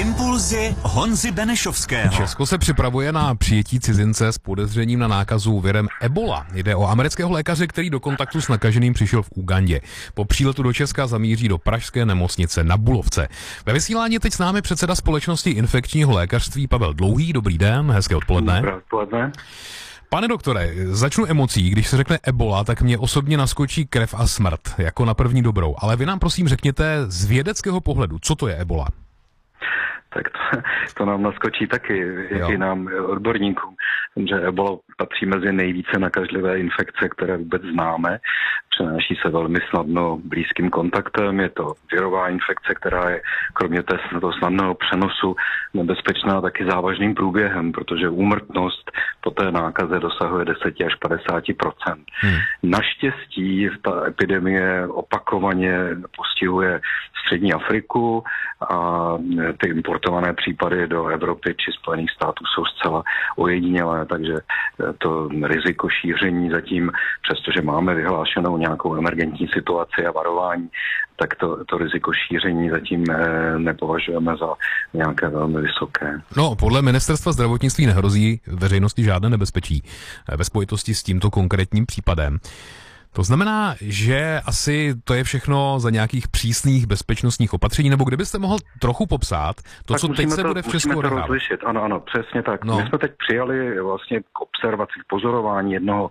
Impulzy Honzy Benešovského. Česko se připravuje na přijetí cizince s podezřením na nákazu virem Ebola. Jde o amerického lékaře, který do kontaktu s nakaženým přišel v Ugandě. Po příletu do Česka zamíří do pražské nemocnice na Bulovce. Ve vysílání teď s námi předseda společnosti infekčního lékařství Pavel Dlouhý. Dobrý den, hezké odpoledne. Dobré odpoledne. Pane doktore, začnu emocí. Když se řekne Ebola, tak mě osobně naskočí krev a smrt, jako na první dobrou. Ale vy nám prosím řekněte z vědeckého pohledu, co to je Ebola? Tak to nám naskočí taky, i nám odborníkům, že Ebola patří mezi nejvíce nakažlivé infekce, které vůbec známe. Přenáší se velmi snadno blízkým kontaktem. Je to virová infekce, která je kromě toho snadného přenosu nebezpečná taky závažným průběhem, protože úmrtnost po té nákaze dosahuje 10 až 50%. Naštěstí ta epidemie opakovaně postihuje střední Afriku a ty importované případy do Evropy či Spojených států jsou zcela ojedinělé, takže to riziko šíření zatím, přestože máme vyhlášenou nějakou emergentní situaci a varování, tak to riziko šíření zatím nepovažujeme za nějaké velmi vysoké. No, podle ministerstva zdravotnictví nehrozí veřejnosti žádné nebezpečí ve spojitosti s tímto konkrétním případem. To znamená, že asi to je všechno za nějakých přísných bezpečnostních opatření, nebo kdybyste mohl trochu popsat to, tak co teď se bude v Česku odehrávat. Ano, přesně tak. No. My jsme teď přijali vlastně k observaci, k pozorování jednoho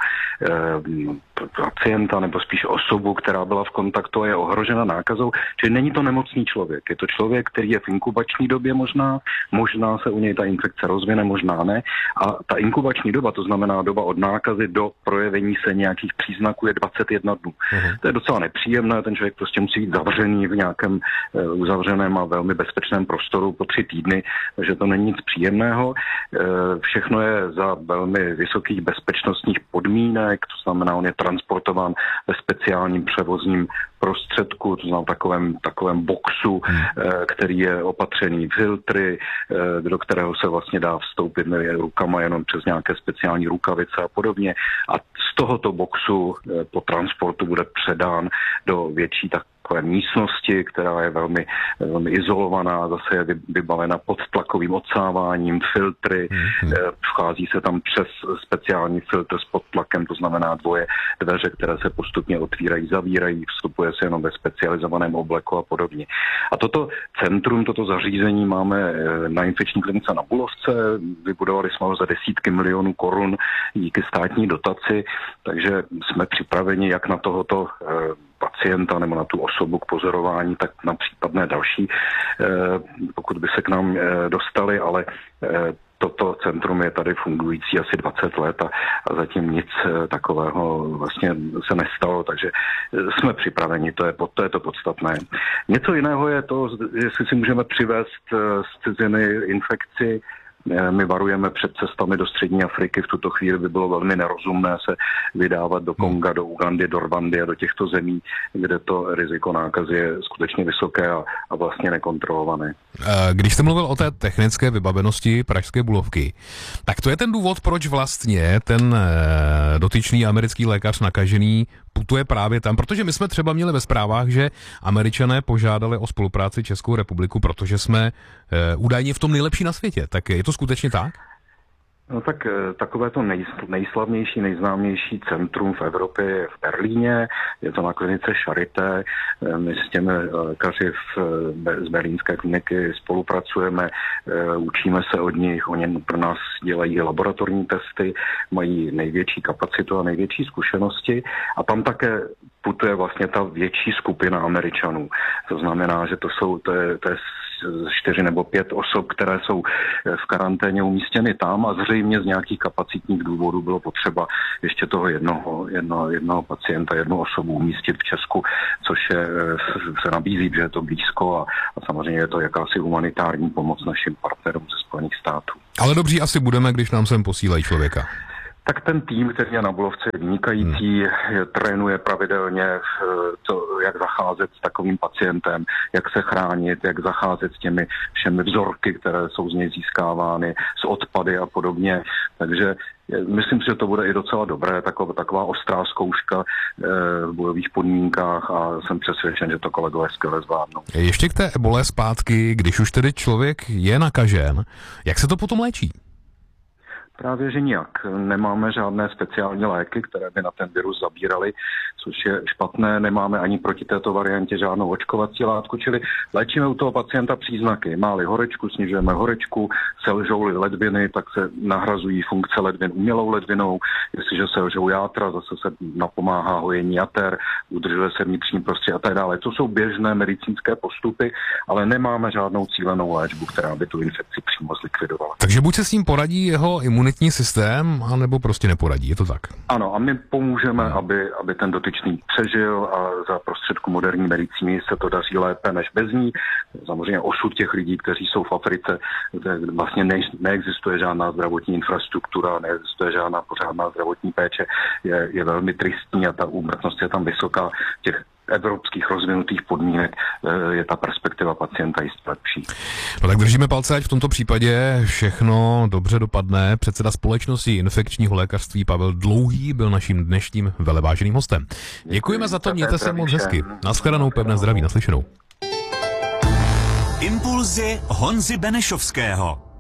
pacienta, nebo spíš osobu, která byla v kontaktu a je ohrožena nákazou, čili není to nemocný člověk. Je to člověk, který je v inkubační době možná se u něj ta infekce rozvine, možná ne. A ta inkubační doba, to znamená doba od nákazy do projevení se nějakých příznaků, je 21 dnů. To je docela nepříjemné, ten člověk prostě musí být zavřený v nějakém uzavřeném a velmi bezpečném prostoru po 3 týdny, takže to není nic příjemného. Všechno je za velmi vysokých bezpečnostních podmínek, to znamená, on je transportován ve speciálním převozním prostředku, to znamená takovém boxu, který je opatřený filtry, do kterého se vlastně dá vstoupit rukama jenom přes nějaké speciální rukavice a podobně. A z tohoto boxu po transportu bude předán do větší takové místnosti, která je velmi, velmi izolovaná, zase je vybavena podtlakovým odsáváním, filtry, vchází se tam přes speciální filtr s podtlakem, to znamená dveře, které se postupně otvírají, zavírají, vstupuje se jenom ve specializovaném obleku a podobně. A toto centrum, toto zařízení máme na infekční klinice na Bulovce, vybudovali jsme ho za desítky milionů korun díky státní dotaci, takže jsme připraveni jak na tohoto pacienta nebo na tu osobu k pozorování, tak na případné další, pokud by se k nám dostali, ale toto centrum je tady fungující asi 20 let a zatím nic takového vlastně se nestalo, takže jsme připraveni, to je to podstatné. Něco jiného je to, jestli si můžeme přivést z ciziny infekci. My varujeme před cestami do střední Afriky. V tuto chvíli by bylo velmi nerozumné se vydávat do Konga, do Ugandy, do Rwandy a do těchto zemí, kde to riziko nákazy je skutečně vysoké a vlastně nekontrolované. Když jste mluvil o té technické vybavenosti pražské Bulovky, tak to je ten důvod, proč vlastně ten dotyčný americký lékař nakažený putuje právě tam, protože my jsme třeba měli ve zprávách, že Američané požádali o spolupráci Českou republiku, protože jsme údajně v tom nejlepší na světě. Tak je to skutečně tak? No tak takové to nejslavnější, nejznámější centrum v Evropě je v Berlíně, je to na klinice Charité. My s těmi lékaři z berlínské kliniky spolupracujeme, učíme se od nich, oni pro nás dělají laboratorní testy, mají největší kapacitu a největší zkušenosti a tam také putuje vlastně ta větší skupina Američanů. To znamená, že to je 4 nebo 5 osob, které jsou v karanténě umístěny tam a zřejmě z nějakých kapacitních důvodů bylo potřeba ještě toho jednoho pacienta, jednu osobu umístit v Česku, což se nabízí, že je to blízko a samozřejmě je to jakási humanitární pomoc našim partnerům ze Spojených států. Ale dobří asi budeme, když nám sem posílají člověka. Tak ten tým, který je na Bulovce, je vynikající, trénuje pravidelně, jak zacházet s takovým pacientem, jak se chránit, jak zacházet s těmi všemi vzorky, které jsou z něj získávány, s odpady a podobně. Takže myslím si, že to bude i docela dobré, taková ostrá zkouška v bojových podmínkách a jsem přesvědčen, že to kolegové skvěle zvládnou. Ještě k té ebole zpátky, když už tedy člověk je nakažen, jak se to potom léčí? Právě, že nijak. Nemáme žádné speciální léky, které by na ten virus zabíraly, což je špatné. Nemáme ani proti této variantě žádnou očkovací látku, čili léčíme u toho pacienta příznaky. Má-li horečku, snižujeme horečku, selžou-li ledviny, tak se nahrazují funkce ledvin umělou ledvinou. Jestliže selžou játra, zase se napomáhá hojení jater, udržuje se vnitřní prostředí a tak dále. To jsou běžné medicínské postupy, ale nemáme žádnou cílenou léčbu, která by tu infekci přímo zlikvidovala. Takže buď se s ním poradí jeho imunitní systém, anebo prostě neporadí, je to tak? Ano, a my pomůžeme, aby ten dotyčný přežil a za prostředku moderní medicíny se to daří lépe než bez ní. Samozřejmě osud těch lidí, kteří jsou v Africe, kde vlastně neexistuje žádná zdravotní infrastruktura, neexistuje žádná pořádná zdravotní péče, je velmi tristní a ta úmrtnost je tam vysoká. Těch evropských rozvinutých podmínek je ta perspektiva pacienta jistě lepší. No tak držíme palce, ať v tomto případě všechno dobře dopadne. Předseda společnosti infekčního lékařství Pavel Dlouhý byl naším dnešním veleváženým hostem. Děkujeme za to, mějte se moc hezky. Naschledanou, pevné zdraví, naslyšenou. Impulzy Honzy Benešovského.